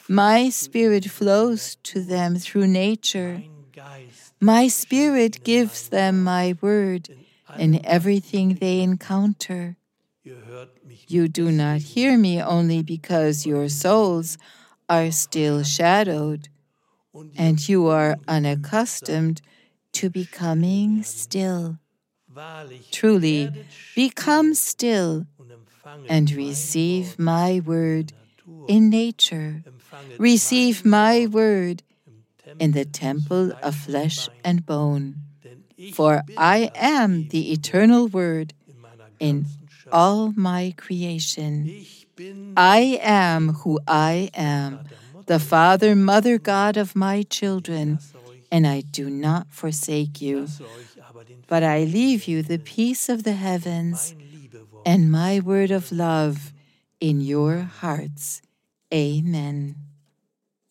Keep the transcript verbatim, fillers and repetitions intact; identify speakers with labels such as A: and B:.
A: My spirit flows to them through nature. My spirit gives them my word in everything they encounter. You do not hear me only because your souls are still shadowed, and you are unaccustomed to becoming still. Truly, become still and receive my word in nature. Receive my word in the temple of flesh and bone. For I am the eternal word in all my creation. I am who I am, the Father, Mother, God of my children, and I do not forsake you. But I leave you the peace of the heavens and my word of love in your hearts. Amen.